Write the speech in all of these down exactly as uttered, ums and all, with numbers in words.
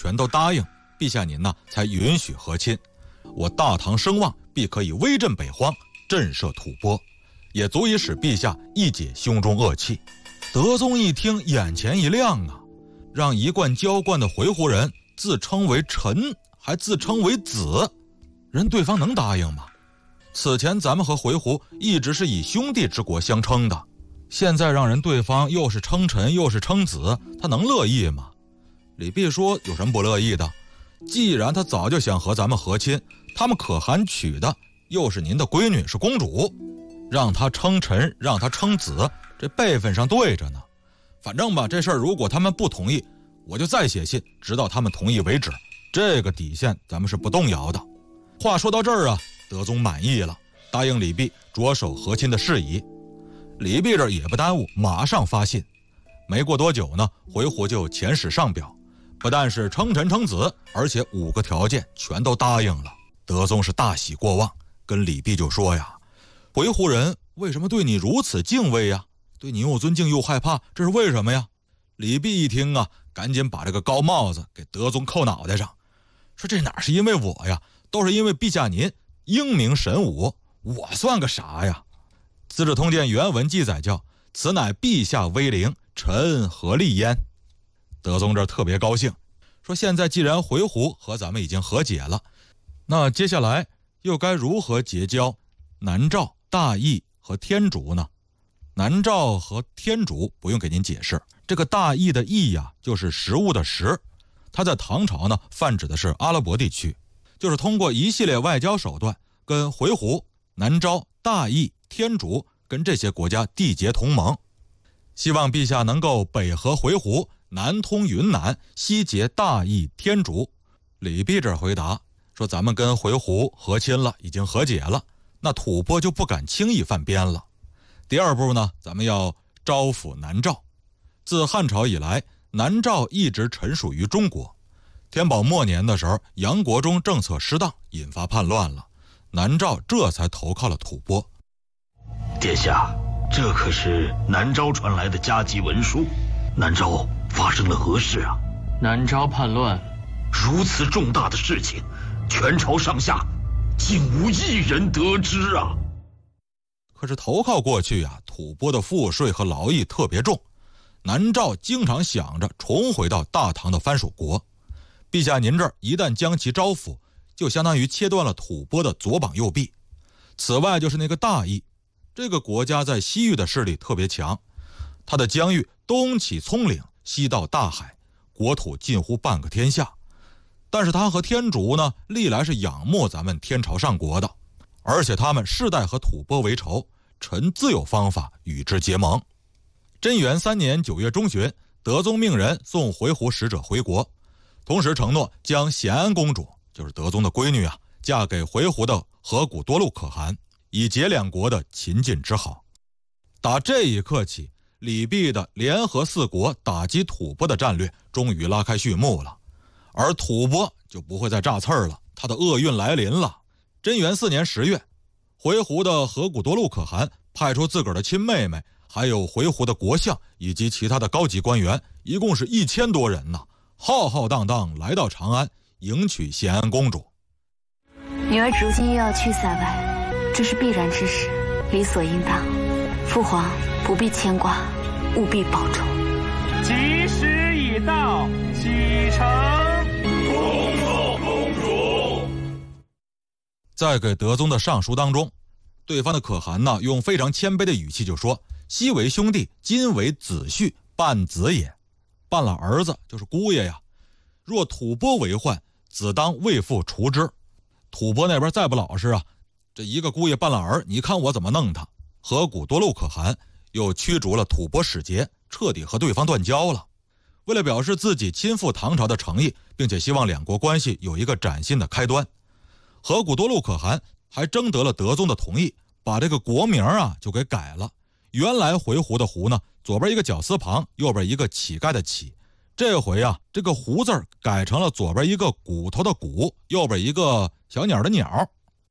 全都答应，陛下您呢才允许和亲。我大唐声望必可以威震北荒，震慑吐蕃，也足以使陛下一解胸中恶气。德宗一听，眼前一亮啊，让一贯娇惯的回鹘人自称为臣，还自称为子，人对方能答应吗？此前咱们和回鹘一直是以兄弟之国相称的，现在让人对方又是称臣又是称子，他能乐意吗？李泌说有什么不乐意的？既然他早就想和咱们和亲，他们可汗娶的又是您的闺女，是公主，让他称臣让他称子，这辈分上对着呢。反正吧，这事儿如果他们不同意，我就再写信直到他们同意为止，这个底线咱们是不动摇的。话说到这儿啊，德宗满意了，答应李泌着手和亲的事宜。李泌这也不耽误，马上发信。没过多久呢，回鹘就遣使上表，不但是称臣称子，而且五个条件全都答应了。德宗是大喜过望，跟李泌就说呀，回鹘人为什么对你如此敬畏呀？对你又尊敬又害怕，这是为什么呀？李泌一听啊，赶紧把这个高帽子给德宗扣脑袋上，说这哪是因为我呀，都是因为陛下您英明神武，我算个啥呀？资治通鉴原文记载叫，此乃陛下威灵，臣何力焉。德宗这特别高兴，说现在既然回鹘和咱们已经和解了，那接下来又该如何结交南诏、大议和天竺呢？南诏和天竺不用给您解释，这个大议的议呀，就是食物的食，它在唐朝呢泛指的是阿拉伯地区，就是通过一系列外交手段跟回鹘、南诏、大议、天竺跟这些国家缔结同盟，希望陛下能够北和回鹘，南通云南，西结大议、天竺。李泌这回答说，咱们跟回鹘和亲了，已经和解了，那吐蕃就不敢轻易犯边了。第二步呢，咱们要招抚南诏。自汉朝以来，南诏一直臣属于中国。天宝末年的时候，杨国忠政策失当，引发叛乱了，南诏这才投靠了吐蕃。 殿下，这可是南诏传来的加急文书，南诏发生了何事啊？ 南诏叛乱， 如此重大的事情，全朝上下竟无一人得知啊！ 可是投靠过去啊，吐蕃的赋税和劳役特别重，南诏经常想着重回到大唐的藩属国。陛下您这儿一旦将其招抚，就相当于切断了吐蕃的左膀右臂。此外就是那个大议，这个国家在西域的势力特别强，它的疆域东起葱岭，西到大海，国土近乎半个天下。但是它和天竺呢，历来是仰慕咱们天朝上国的，而且他们世代和吐蕃为仇，臣自有方法与之结盟。贞元三年九月中旬，德宗命人送回鹘使者回国，同时承诺将咸安公主，就是德宗的闺女啊，嫁给回鹘的河古多禄可汗，以结两国的秦晋之好。打这一刻起，李泌的联合四国打击吐蕃的战略终于拉开序幕了，而吐蕃就不会再炸刺儿了，他的厄运来临了。贞元四年十月，回鹘的河古多禄可汗派出自个儿的亲妹妹，还有回鹘的国相以及其他的高级官员，一共是一千多人呢，浩浩荡荡来到长安迎娶咸安公主。 女儿如今又要去塞外，这是必然之事，理所应当。父皇不必牵挂，务必保重。 吉时已到，启程。 恭送公主。 在给德宗的上书当中，对方的可汗呢，用非常谦卑的语气就说，昔为兄弟，今为子婿，半子也。半了儿子就是姑爷呀，若吐蕃为患，子当为父除之。吐蕃那边再不老实啊，这一个姑爷半了儿，你看我怎么弄他。河古多禄可汗又驱逐了吐蕃使节，彻底和对方断交了。为了表示自己亲附唐朝的诚意，并且希望两国关系有一个崭新的开端，河古多禄可汗还征得了德宗的同意，把这个国名啊就给改了。原来回鹘的鹘呢，左边一个绞丝旁，右边一个乞丐的乞，这回啊这个鹘字改成了左边一个骨头的骨，右边一个小鸟的鸟。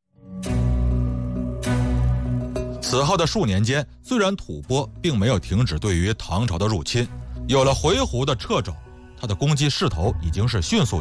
此后的数年间，虽然吐蕃并没有停止对于唐朝的入侵，有了回鹘的掣肘，他的攻击势头已经是迅速